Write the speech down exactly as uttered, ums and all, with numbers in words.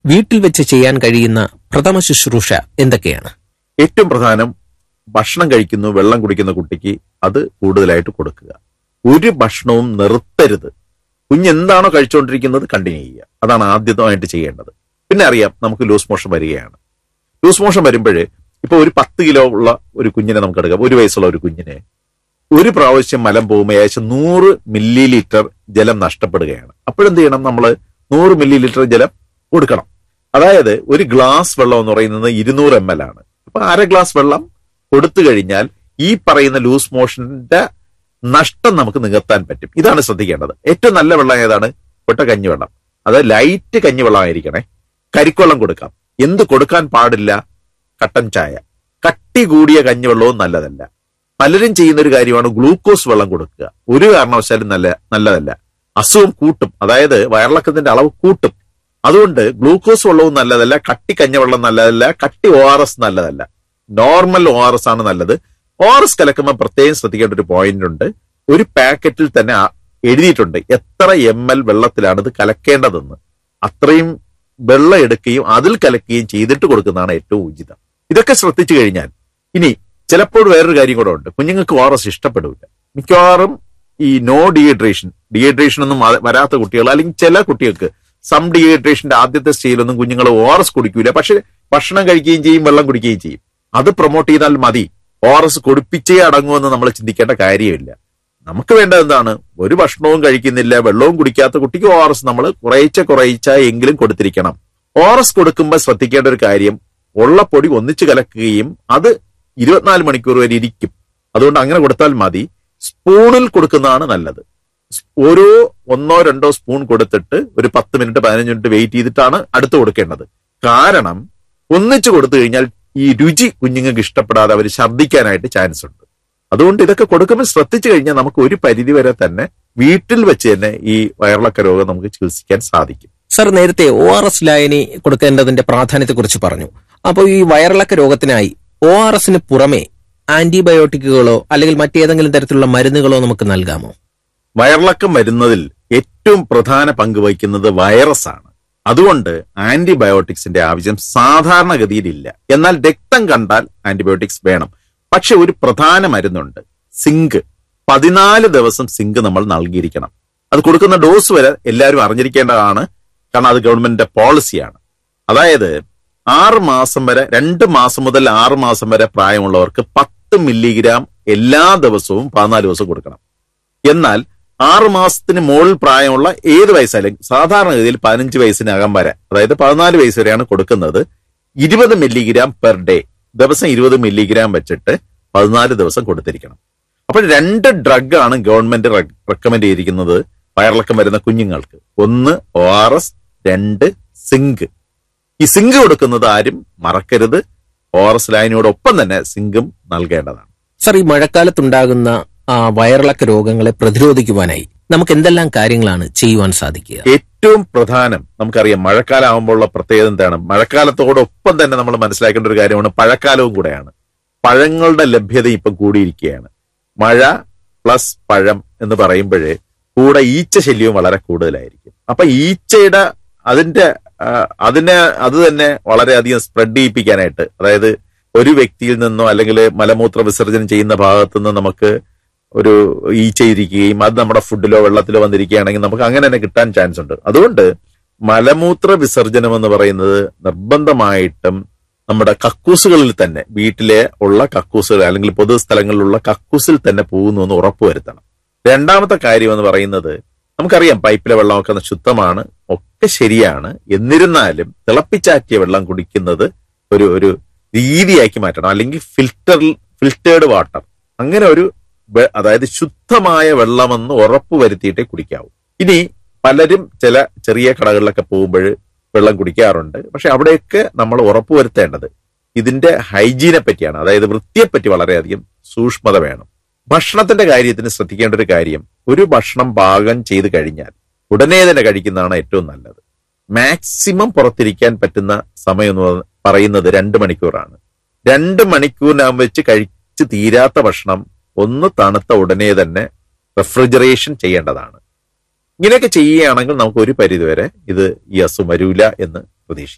വീട്ടിൽ വെച്ച് ചെയ്യാൻ കഴിയുന്ന പ്രഥമ ശുശ്രൂഷ എന്തൊക്കെയാണ്? ഏറ്റവും പ്രധാനം, ഭക്ഷണം കഴിക്കുന്നു, വെള്ളം കുടിക്കുന്ന കുട്ടിക്ക് അത് കൂടുതലായിട്ട് കൊടുക്കുക. ഒരു ഭക്ഷണവും നിർത്തരുത്. കുഞ്ഞ് എന്താണോ കഴിച്ചുകൊണ്ടിരിക്കുന്നത് കണ്ടിന്യൂ ചെയ്യുക. അതാണ് ആദ്യമായിട്ട് ചെയ്യേണ്ടത്. പിന്നെ അറിയാം, നമുക്ക് ലൂസ് മോഷൻ വരികയാണ്. ലൂസ് മോഷൻ വരുമ്പോഴേ ഇപ്പൊ ഒരു പത്ത് കിലോ ഉള്ള ഒരു കുഞ്ഞിനെ നമുക്ക് എടുക്കാം. ഒരു വയസ്സുള്ള ഒരു കുഞ്ഞിനെ ഒരു പ്രാവശ്യം മലം പോകുമ്പോൾ ഏകദേശം നൂറ് മില്ലി ലിറ്റർ ജലം നഷ്ടപ്പെടുകയാണ്. അപ്പോഴെന്ത് ചെയ്യണം? നമ്മൾ നൂറ് മില്ലി ലിറ്റർ ജലം കൊടുക്കണം. അതായത് ഒരു ഗ്ലാസ് വെള്ളം എന്ന് പറയുന്നത് ഇരുന്നൂറ് എം എൽ ആണ്. അപ്പൊ അര ഗ്ലാസ് വെള്ളം കൊടുത്തു കഴിഞ്ഞാൽ ഈ പറയുന്ന ലൂസ് മോഷന്റെ നഷ്ടം നമുക്ക് നികത്താൻ പറ്റും. ഇതാണ് ശ്രദ്ധിക്കേണ്ടത്. ഏറ്റവും നല്ല വെള്ളം ഏതാണ്? പൊട്ട കഞ്ഞിവെള്ളം. അത് ലൈറ്റ് കഞ്ഞിവെള്ളമായിരിക്കണേ. കരിക്കൊള്ളം കൊടുക്കാം. എന്ത് കൊടുക്കാൻ പാടില്ല? കട്ടൻ ചായ. കട്ടി കൂടിയ കഞ്ഞിവെള്ളവും നല്ലതല്ല. പലരും ചെയ്യുന്ന ഒരു കാര്യമാണ് ഗ്ലൂക്കോസ് വെള്ളം കൊടുക്കുക. ഒരു കാരണവശാലും നല്ല നല്ലതല്ല. അസുഖം കൂട്ടും. അതായത് വയറിളക്കത്തിന്റെ അളവ് കൂട്ടും. അതുകൊണ്ട് ഗ്ലൂക്കോസ് വെള്ളവും നല്ലതല്ല, കട്ടി കഞ്ഞിവെള്ളം നല്ലതല്ല, കട്ടി ഒ ആർ എസ് നല്ലതല്ല. നോർമൽ ഒ ആർ എസ് ആണ് നല്ലത്. ഒ ആർ എസ് കലക്കുമ്പോൾ പ്രത്യേകം ശ്രദ്ധിക്കേണ്ട ഒരു പോയിന്റ് ഉണ്ട്. ഒരു പാക്കറ്റിൽ തന്നെ എഴുതിയിട്ടുണ്ട് എത്ര എം എൽ വെള്ളത്തിലാണ് ഇത് കലക്കേണ്ടതെന്ന്. അത്രയും വെള്ളം എടുക്കുകയും അതിൽ കലക്കുകയും ചെയ്തിട്ട് കൊടുക്കുന്നതാണ് ഏറ്റവും ഉചിതം. ഇതൊക്കെ ശ്രദ്ധിച്ചു കഴിഞ്ഞാൽ ഇനി ചിലപ്പോൾ വേറൊരു കാര്യം കൂടെ ഉണ്ട്. കുഞ്ഞുങ്ങൾക്ക് ഒ ആർ എസ് ഇഷ്ടപ്പെടില്ല. മിക്കവാറും ഈ നോ ഡീഹൈഡ്രേഷൻ ഡീഹൈഡ്രേഷൻ ഒന്നും വരാത്ത കുട്ടികൾ, അല്ലെങ്കിൽ ചില കുട്ടികൾക്ക് സം ഡീഹൈഡ്രേഷന്റെ ആദ്യത്തെ സ്റ്റേജിലൊന്നും കുഞ്ഞുങ്ങൾ ഒ ആർ എസ് കുടിക്കൂല. പക്ഷെ ഭക്ഷണം കഴിക്കുകയും ചെയ്യും, വെള്ളം കുടിക്കുകയും ചെയ്യും. അത് പ്രൊമോട്ട് ചെയ്താൽ മതി. ഒ ആർ എസ് കൊടുപ്പിച്ചേ അടങ്ങുമെന്ന് നമ്മൾ ചിന്തിക്കേണ്ട കാര്യമില്ല. നമുക്ക് വേണ്ടത് എന്താണ്? ഒരു ഭക്ഷണവും കഴിക്കുന്നില്ല, വെള്ളവും കുടിക്കാത്ത കുട്ടിക്ക് ഒ ആർ എസ് നമ്മൾ കുറയിച്ച കുറയിച്ച എങ്കിലും കൊടുത്തിരിക്കണം. ഒ ആർ എസ് കൊടുക്കുമ്പോൾ ശ്രദ്ധിക്കേണ്ട ഒരു കാര്യം, ഉള്ള പൊടി ഒന്നിച്ച് കലക്കുകയും അത് ഇരുപത്തിനാല് മണിക്കൂർ വരെ ഇരിക്കും. അതുകൊണ്ട് അങ്ങനെ കൊടുത്താൽ മതി. സ്പൂണിൽ കൊടുക്കുന്നതാണ് നല്ലത്. ഓരോ ഒന്നോ രണ്ടോ സ്പൂൺ കൊടുത്തിട്ട് ഒരു പത്ത് മിനിറ്റ് പതിനഞ്ച് മിനിറ്റ് വെയിറ്റ് ചെയ്തിട്ടാണ് അടുത്ത് കൊടുക്കേണ്ടത്. കാരണം ഒന്നിച്ചു കൊടുത്തു കഴിഞ്ഞാൽ ഈ രുചി കുഞ്ഞുങ്ങൾക്ക് ഇഷ്ടപ്പെടാതെ അവർ ഛർദ്ദിക്കാനായിട്ട് ചാൻസ് ഉണ്ട്. അതുകൊണ്ട് ഇതൊക്കെ കൊടുക്കുമ്പോൾ ശ്രദ്ധിച്ചു കഴിഞ്ഞാൽ നമുക്ക് ഒരു പരിധി വരെ തന്നെ വീട്ടിൽ വെച്ച് തന്നെ ഈ വയറിളക്ക രോഗം നമുക്ക് ചികിത്സിക്കാൻ സാധിക്കും. സർ, നേരത്തെ ഒ ആർ എസ് ലായനി കൊടുക്കേണ്ടതിന്റെ പ്രാധാന്യത്തെ കുറിച്ച് പറഞ്ഞു. അപ്പോൾ ഈ വയറിളക്ക രോഗത്തിനായി ഒ ആർ എസിന് പുറമെ ആന്റിബയോട്ടിക്കുകളോ അല്ലെങ്കിൽ മറ്റേതെങ്കിലും തരത്തിലുള്ള മരുന്നുകളോ നമുക്ക് നൽകാമോ? വയറിളക്കം വരുന്നതിൽ ഏറ്റവും പ്രധാന പങ്ക് വഹിക്കുന്നത് വൈറസ് ആണ്. അതുകൊണ്ട് ആന്റിബയോട്ടിക്സിന്റെ ആവശ്യം സാധാരണഗതിയിലില്ല. എന്നാൽ രക്തം കണ്ടാൽ ആന്റിബയോട്ടിക്സ് വേണം. പക്ഷെ ഒരു പ്രധാന മരുന്നുണ്ട്, സിങ്ക്. പതിനാല് ദിവസം സിങ്ക് നമ്മൾ നൽകിയിരിക്കണം. അത് കൊടുക്കുന്ന ഡോസ് വരെ എല്ലാവരും അറിഞ്ഞിരിക്കേണ്ടതാണ്. കാരണം അത് ഗവൺമെന്റിന്റെ പോളിസിയാണ്. അതായത് ആറ് മാസം വരെ, രണ്ട് മാസം മുതൽ ആറ് മാസം വരെ പ്രായമുള്ളവർക്ക് പത്ത് മില്ലിഗ്രാം എല്ലാ ദിവസവും പതിനാല് ദിവസം കൊടുക്കണം. എന്നാൽ ആറ് മാസത്തിന് മുകളിൽ പ്രായമുള്ള ഏത് വയസ്സായാലും സാധാരണഗതിയിൽ പതിനഞ്ച് വയസ്സിനകം വരെ, അതായത് പതിനാല് വയസ്സ് വരെയാണ് കൊടുക്കുന്നത്. ഇരുപത് മില്ലിഗ്രാം പെർ ഡേ, ദിവസം ഇരുപത് മില്ലിഗ്രാം വെച്ചിട്ട് പതിനാല് ദിവസം കൊടുത്തിരിക്കണം. അപ്പോൾ രണ്ട് ഡ്രഗ് ആണ് ഗവൺമെന്റ് റെക്കമെൻഡ് ചെയ്തിരിക്കുന്നത് വയറിളക്കം വരുന്ന കുഞ്ഞുങ്ങൾക്ക്. ഒന്ന് ഒ ആർ എസ്, രണ്ട് സിങ്ക്. ഈ സിങ്ക് കൊടുക്കുന്നത് ആരും മറക്കരുത്. ഒ ആർ എസ് ലൈനോടൊപ്പം തന്നെ സിങ്കും നൽകേണ്ടതാണ്. സർ, ഈ മഴക്കാലത്തുണ്ടാകുന്ന വയറിളക്ക രോഗങ്ങളെ പ്രതിരോധിക്കുവാനായി നമുക്ക് എന്തെല്ലാം കാര്യങ്ങളാണ് ചെയ്യുവാൻ സാധിക്കുക? ഏറ്റവും പ്രധാനം, നമുക്കറിയാം മഴക്കാലം ആകുമ്പോഴുള്ള പ്രത്യേകത എന്താണ്? മഴക്കാലത്തോടൊപ്പം തന്നെ നമ്മൾ മനസ്സിലാക്കേണ്ട ഒരു കാര്യമാണ് പഴക്കാലവും കൂടെയാണ്. പഴങ്ങളുടെ ലഭ്യത ഇപ്പം കൂടിയിരിക്കുകയാണ്. മഴ പ്ലസ് പഴം എന്ന് പറയുമ്പോഴേ കൂടെ ഈച്ച ശല്യവും വളരെ കൂടുതലായിരിക്കും. അപ്പൊ ഈച്ചയുടെ അതിന്റെ അതിനെ അത് തന്നെ വളരെയധികം സ്പ്രെഡ് ചെയ്യിപ്പിക്കാനായിട്ട്, അതായത് ഒരു വ്യക്തിയിൽ നിന്നോ അല്ലെങ്കിൽ മലമൂത്ര വിസർജനം ചെയ്യുന്ന ഭാഗത്തു നിന്ന് നമുക്ക് ഒരു ഈച്ച ഇരിക്കുകയും അത് നമ്മുടെ ഫുഡിലോ വെള്ളത്തിലോ വന്നിരിക്കുകയാണെങ്കിൽ നമുക്ക് അങ്ങനെ തന്നെ കിട്ടാൻ ചാൻസ് ഉണ്ട്. അതുകൊണ്ട് മലമൂത്ര വിസർജനം എന്ന് പറയുന്നത് നിർബന്ധമായിട്ടും നമ്മുടെ കക്കൂസുകളിൽ തന്നെ, വീട്ടിലെ ഉള്ള കക്കൂസുകൾ അല്ലെങ്കിൽ പൊതു സ്ഥലങ്ങളിലുള്ള കക്കൂസിൽ തന്നെ പോകുന്നു എന്ന് ഉറപ്പുവരുത്തണം. രണ്ടാമത്തെ കാര്യം എന്ന് പറയുന്നത്, നമുക്കറിയാം പൈപ്പിലെ വെള്ളമൊക്കെ ശുദ്ധമാണ്, ഒക്കെ ശരിയാണ്. എന്നിരുന്നാലും തിളപ്പിച്ചാറ്റിയ വെള്ളം കുടിക്കുന്നത് ഒരു ഒരു രീതിയാക്കി മാറ്റണം. അല്ലെങ്കിൽ ഫിൽറ്റർ ഫിൽറ്റേർഡ് വാട്ടർ, അങ്ങനെ ഒരു, അതായത് ശുദ്ധമായ വെള്ളമെന്ന് ഉറപ്പ് വരുത്തിയിട്ടേ കുടിക്കാവൂ. ഇനി പലരും ചില ചെറിയ കടകളിലൊക്കെ പോകുമ്പോൾ വെള്ളം കുടിക്കാറുണ്ട്. പക്ഷെ അവിടെയൊക്കെ നമ്മൾ ഉറപ്പുവരുത്തേണ്ടത് ഇതിന്റെ ഹൈജീനെ പറ്റിയാണ്. അതായത് വൃത്തിയെപ്പറ്റി വളരെയധികം സൂക്ഷ്മത വേണം. ഭക്ഷണത്തിന്റെ കാര്യത്തിന് ശ്രദ്ധിക്കേണ്ട ഒരു കാര്യം, ഒരു ഭക്ഷണം പാകം ചെയ്ത് കഴിഞ്ഞാൽ ഉടനെ തന്നെ കഴിക്കുന്നതാണ് ഏറ്റവും നല്ലത്. മാക്സിമം പുറത്തിരിക്കാൻ പറ്റുന്ന സമയം എന്ന് പറയുന്നത് രണ്ട് മണിക്കൂറാണ്. രണ്ട് മണിക്കൂറിനകം വെച്ച് കഴിച്ച് തീരാത്ത ഭക്ഷണം ഒന്ന് തണുത്ത ഉടനെ തന്നെ റെഫ്രിജറേഷൻ ചെയ്യേണ്ടതാണ്. ഇങ്ങനെയൊക്കെ ചെയ്യുകയാണെങ്കിൽ നമുക്ക് ഒരു പരിധിവരെ ഇത് ഈ അസുഖം വരൂല എന്ന് പ്രതീക്ഷിക്കാം.